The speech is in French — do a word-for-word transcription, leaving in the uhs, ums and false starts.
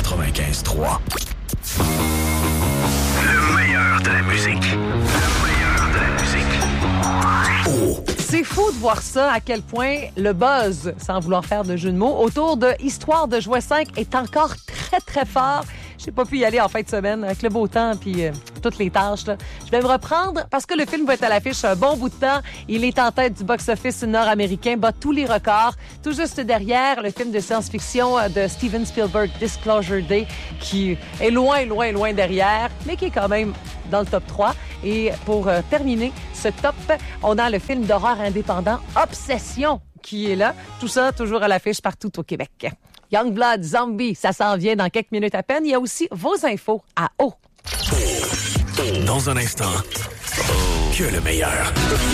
quatre-vingt-quinze trois. Le meilleur de la musique. Le meilleur de la musique. Oh! C'est fou de voir ça, à quel point le buzz, sans vouloir faire de jeu de mots, autour de Histoire de jouet cinq est encore très, très fort. J'ai pas pu y aller en fin de semaine avec le beau temps puis euh, toutes les tâches. Là. Je vais me reprendre parce que le film va être à l'affiche un bon bout de temps. Il est en tête du box-office nord-américain, bat tous les records. Tout juste derrière, le film de science-fiction de Steven Spielberg, Disclosure Day, qui est loin, loin, loin derrière, mais qui est quand même dans le top trois. Et pour euh, terminer ce top, on a le film d'horreur indépendant Obsession qui est là. Tout ça toujours à l'affiche partout au Québec. Youngblood Zombie, ça s'en vient dans quelques minutes à peine. Il y a aussi vos infos à eau. Dans un instant, que le meilleur.